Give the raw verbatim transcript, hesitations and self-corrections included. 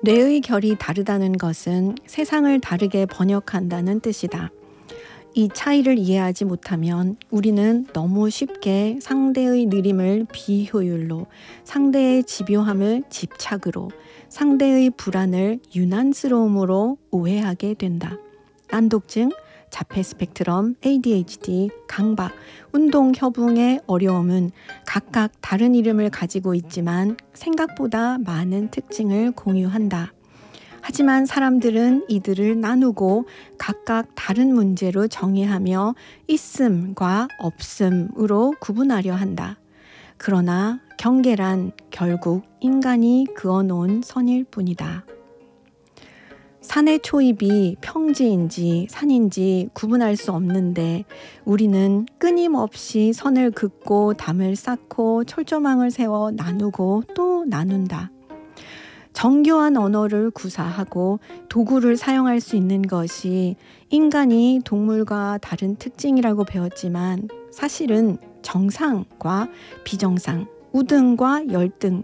뇌의 결이 다르다는 것은 세상을 다르게 번역한다는 뜻이다. 이 차이를 이해하지 못하면 우리는 너무 쉽게 상대의 느림을 비효율로, 상대의 집요함을 집착으로, 상대의 불안을 유난스러움으로 오해하게 된다. 난독증, 자폐 스펙트럼, 에이디에이치디, 강박, 운동 협응의 어려움은 각각 다른 이름을 가지고 있지만 생각보다 많은 특징을 공유한다. 하지만 사람들은 이들을 나누고 각각 다른 문제로 정의하며 있음과 없음으로 구분하려 한다. 그러나 경계란 결국 인간이 그어놓은 선일 뿐이다. 산의 초입이 평지인지 산인지 구분할 수 없는데 우리는 끊임없이 선을 긋고 담을 쌓고 철조망을 세워 나누고 또 나눈다. 정교한 언어를 구사하고 도구를 사용할 수 있는 것이 인간이 동물과 다른 특징이라고 배웠지만 사실은 정상과 비정상, 우등과 열등,